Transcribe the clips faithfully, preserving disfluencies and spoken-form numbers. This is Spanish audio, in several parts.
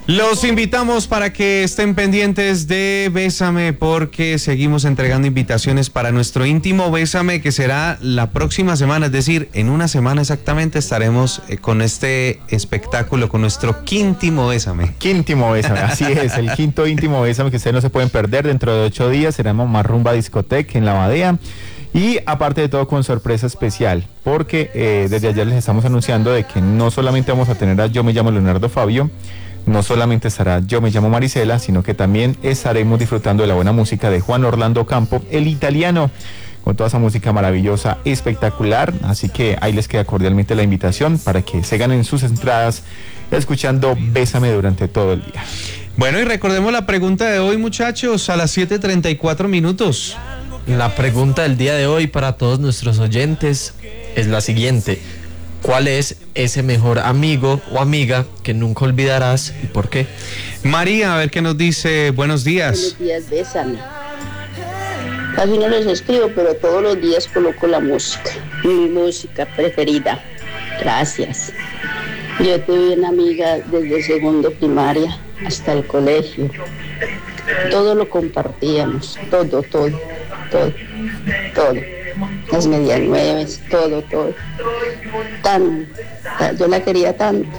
Los invitamos para que estén pendientes de Bésame, porque seguimos entregando invitaciones para nuestro íntimo Bésame, que será la próxima semana, es decir, en una semana exactamente estaremos eh, con este espectáculo, con nuestro quíntimo Bésame. Quíntimo Bésame, así es, el quinto íntimo Bésame que ustedes no se pueden perder. Dentro de ocho días será en Más Rumba Discoteca en La Badea. Y aparte de todo, con sorpresa especial, porque eh, desde ayer les estamos anunciando de que no solamente vamos a tener a Yo Me Llamo Leonardo Fabio, no solamente estará Yo Me Llamo Marisela, sino que también estaremos disfrutando de la buena música de Juan Orlando Campo, el italiano, con toda esa música maravillosa, espectacular. Así que ahí les queda cordialmente la invitación para que se ganen sus entradas escuchando Bésame durante todo el día. Bueno, y recordemos la pregunta de hoy, muchachos, a las siete treinta y cuatro minutos. La pregunta del día de hoy para todos nuestros oyentes es la siguiente: ¿cuál es ese mejor amigo o amiga que nunca olvidarás y por qué? María, a ver qué nos dice. Buenos días. Buenos días, Bésame. Casi no les escribo, pero todos los días coloco la música, mi música preferida. Gracias. Yo tuve una amiga desde segundo primaria hasta el colegio. Todo lo compartíamos, todo, todo, todo, todo. Las medias nueves, todo, todo. Tan, tan, yo la quería tanto.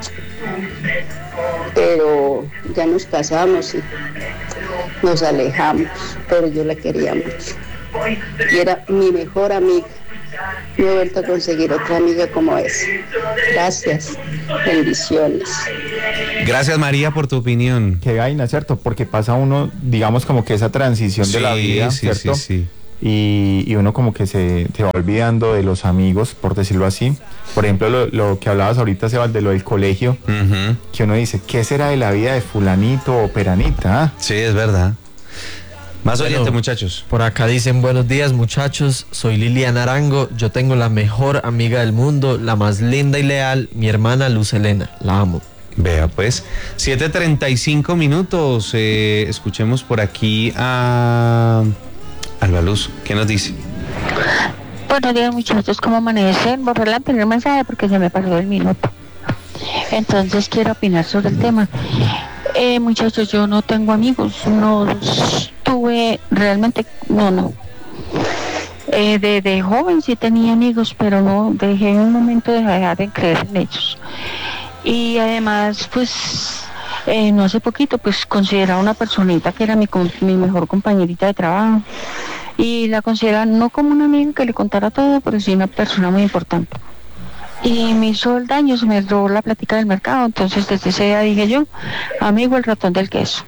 Pero ya nos casamos y nos alejamos, pero yo la quería mucho. Y era mi mejor amiga. No he vuelto a conseguir otra amiga como esa. Gracias. Bendiciones. Gracias, María, por tu opinión. Qué vaina, ¿cierto? Porque pasa uno, digamos, como que esa transición Sí, de la vida, sí, ¿cierto? sí, sí. Y, y uno como que se, se va olvidando de los amigos, por decirlo así. Por ejemplo, lo, lo que hablabas ahorita, Sebas, de lo del colegio, Uh-huh. que uno dice, ¿qué será de la vida de fulanito o peranita? ¿Ah? Sí, es verdad. Más Bueno, oyente, muchachos. Por acá dicen: buenos días, muchachos, soy Liliana Arango, yo tengo la mejor amiga del mundo, la más linda y leal, mi hermana Luz Helena, la amo. Vea pues, siete treinta y cinco minutos, eh, escuchemos por aquí a Alba Luz, ¿qué nos dice? Buenos días, muchachos, ¿cómo amanecen? Borré el anterior mensaje porque se me pasó el minuto. Entonces quiero opinar sobre el tema. Eh, muchachos, yo no tengo amigos, no tuve realmente, no, no. Eh, de, de joven sí tenía amigos, pero no, dejé en un momento de dejar de creer en ellos. Y además, pues, eh, no hace poquito, pues, consideraba una personita que era mi, mi mejor compañerita de trabajo. Y la consideraba no como una amiga que le contara todo, pero sí una persona muy importante. Y me hizo el daño, se me robó la plática del mercado. Entonces desde ese día dije yo, amigo, el ratón del queso.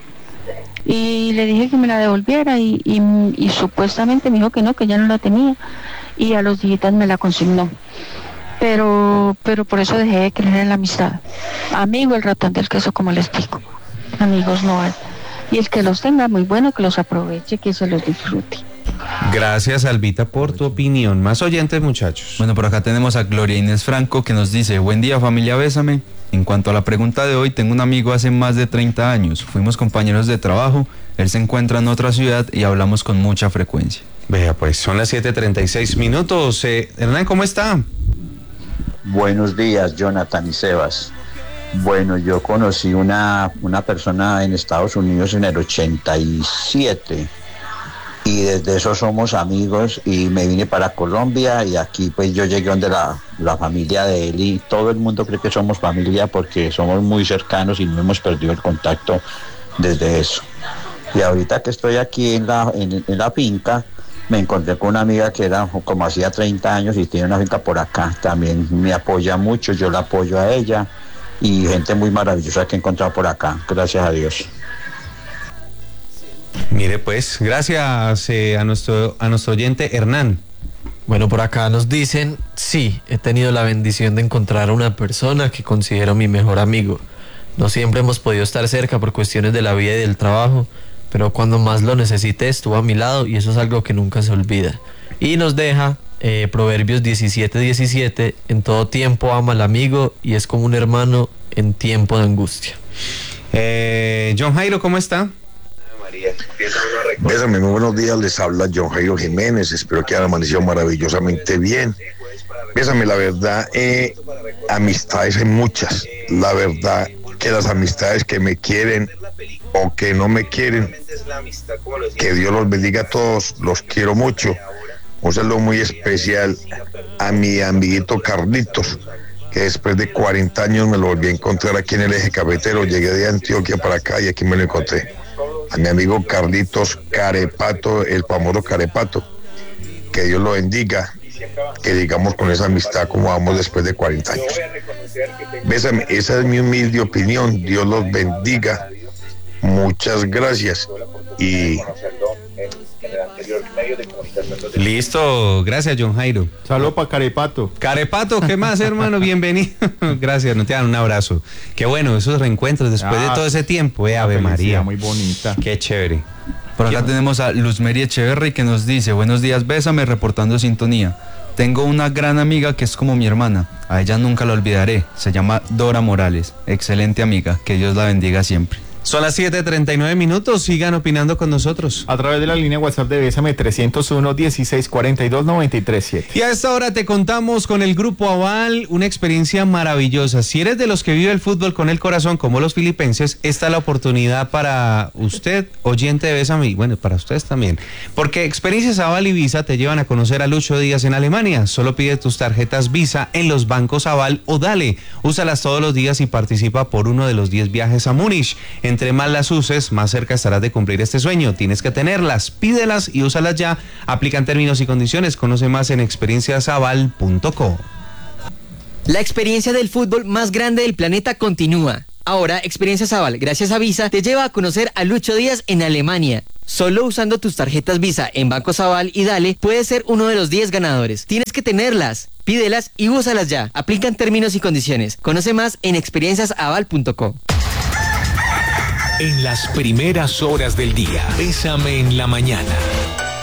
Y le dije que me la devolviera y, y, y supuestamente me dijo que no, que ya no la tenía. Y a los días me la consignó. Pero, pero por eso dejé de creer en la amistad. Amigo, el ratón del queso, como les digo. Amigos no hay. Y el que los tenga, muy bueno, que los aproveche, que se los disfrute. Gracias, Albita, por tu opinión. Más oyentes, muchachos. Bueno, por acá tenemos a Gloria Inés Franco, que nos dice: buen día, familia Bésame. En cuanto a la pregunta de hoy, tengo un amigo hace más de treinta años. Fuimos compañeros de trabajo, él se encuentra en otra ciudad y hablamos con mucha frecuencia. Vea pues, son las siete treinta y seis minutos. Eh, Hernán, ¿cómo está? Buenos días, Jonathan y Sebas. Bueno, yo conocí una, una persona en Estados Unidos en el ochenta y siete y desde eso somos amigos y me vine para Colombia y aquí pues yo llegué donde la, la familia de él y todo el mundo cree que somos familia porque somos muy cercanos y no hemos perdido el contacto desde eso. Y ahorita que estoy aquí en la, en, en la finca, me encontré con una amiga que era como hacía treinta años y tiene una finca por acá, también me apoya mucho, yo la apoyo a ella y gente muy maravillosa que he encontrado por acá, gracias a Dios. Mire pues, gracias eh, a nuestro a nuestro oyente Hernán. Bueno, por acá nos dicen: sí, he tenido la bendición de encontrar a una persona que considero mi mejor amigo. No siempre hemos podido estar cerca por cuestiones de la vida y del trabajo, pero cuando más lo necesité estuvo a mi lado y eso es algo que nunca se olvida. Y nos deja eh, Proverbios diecisiete diecisiete: en todo tiempo ama al amigo y es como un hermano en tiempo de angustia. Eh, John Jairo, ¿cómo está? Bésame, muy buenos días, les habla John Jairo Jiménez, espero que hayan amanecido maravillosamente bien. Bésame, la verdad, eh, amistades hay muchas, la verdad, que las amistades que me quieren o que no me quieren, que Dios los bendiga a todos, los quiero mucho. Un saludo muy especial a mi amiguito Carlitos, que después de cuarenta años me lo volví a encontrar aquí en el eje cafetero. Llegué de Antioquia para acá y aquí me lo encontré. A mi amigo Carlitos Carepato, el famoso Carepato, que Dios lo bendiga, que digamos con esa amistad como vamos después de cuarenta años. Bésame, esa es mi humilde opinión. Dios los bendiga. Muchas gracias. Y listo, gracias John Jairo. Saludos para Carepato. Carepato, ¿qué más, hermano? Bienvenido. Gracias, no te dan un abrazo. Qué bueno, esos reencuentros después ah, de todo ese tiempo, eh, Ave María. Muy bonita. Qué chévere. Por acá tenemos a Luz Mary Echeverry que nos dice: buenos días, bésame, reportando sintonía. Tengo una gran amiga que es como mi hermana. A ella nunca la olvidaré. Se llama Dora Morales. Excelente amiga. Que Dios la bendiga siempre. Son las siete treinta y nueve minutos, sigan opinando con nosotros. A través de la línea WhatsApp de Bésame trescientos uno, dieciséis cuarenta y dos, noventa y tres siete. Y a esta hora te contamos con el Grupo Aval una experiencia maravillosa. Si eres de los que vive el fútbol con el corazón como los filipenses, esta es la oportunidad para usted, oyente de Bésame, y bueno, para ustedes también. Porque Experiencias Aval y Visa te llevan a conocer a Lucho Díaz en Alemania. Solo pide tus tarjetas Visa en los bancos Aval o Dale. Úsalas todos los días y participa por uno de los diez viajes a Múnich. Entre más las uses, más cerca estarás de cumplir este sueño. Tienes que tenerlas, pídelas y úsalas ya. Aplican términos y condiciones. Conoce más en experiencias aval punto co. La experiencia del fútbol más grande del planeta continúa. Ahora, Experiencias Aval, gracias a Visa, te lleva a conocer a Lucho Díaz en Alemania. Solo usando tus tarjetas Visa en Bancos Aval y Dale, puedes ser uno de los diez ganadores. Tienes que tenerlas, pídelas y úsalas ya. Aplican términos y condiciones. Conoce más en experiencias aval punto co. En las primeras horas del día, Bésame en la mañana.